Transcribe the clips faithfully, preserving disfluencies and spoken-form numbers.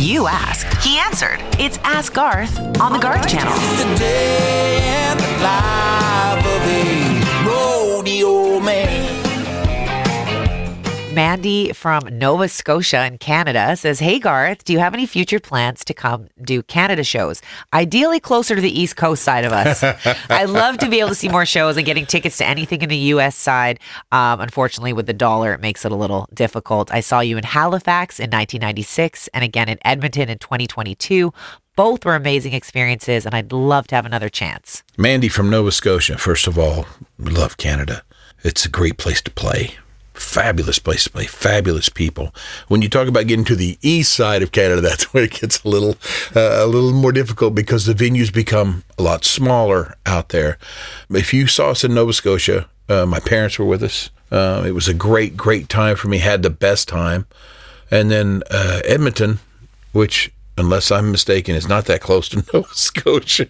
You asked, he answered. It's Ask Garth on the Garth Channel. It's the day and the life of a rodeo man. Mandy from Nova Scotia in Canada says, hey Garth, do you have any future plans to come do Canada shows? Ideally closer to the East Coast side of us. I'd love to be able to see more shows, and getting tickets to anything in the U S side. Um, unfortunately, with the dollar, it makes it a little difficult. I saw you in Halifax in nineteen ninety-six and again in Edmonton in twenty twenty-two. Both were amazing experiences, and I'd love to have another chance. Mandy from Nova Scotia, first of all, we love Canada. It's a great place to play. Fabulous place to play, fabulous people. When you talk about getting to the east side of Canada, that's where it gets a little uh, a little more difficult, because the venues become a lot smaller out there. If you saw us in Nova Scotia, uh, my parents were with us. Uh, it was a great, great time for me, had the best time. And then uh, Edmonton, which, unless I'm mistaken, is not that close to Nova Scotia.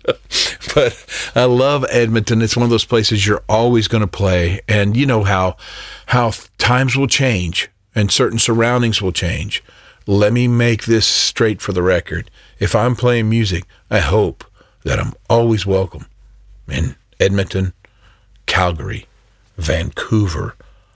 But I love Edmonton. It's one of those places you're always going to play. And you know how how times will change and certain surroundings will change. Let me make this straight for the record. If I'm playing music, I hope that I'm always welcome in Edmonton, Calgary, Vancouver,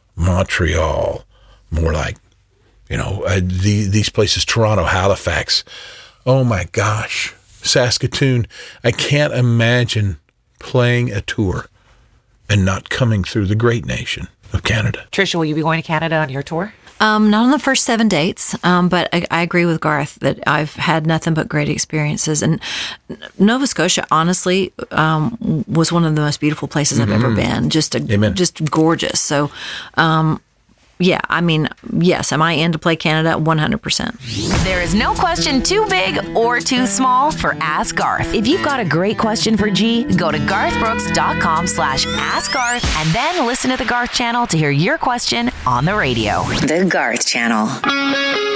Montreal, more like, you know, uh, the, these places, Toronto, Halifax. Oh my gosh, Saskatoon. I can't imagine playing a tour and not coming through the great nation of Canada. Trisha, will you be going to Canada on your tour? Um, not on the first seven dates, um, but I, I agree with Garth that I've had nothing but great experiences. And Nova Scotia, honestly, um, was one of the most beautiful places mm-hmm. I've ever been. Just, a, just gorgeous. So, um, yeah, I mean, yes, am I in to play Canada? one hundred percent. There is no question too big or too small for Ask Garth. If you've got a great question for G, go to garthbrooks.com slash Ask Garth and then listen to the Garth Channel to hear your question on the radio. The Garth Channel.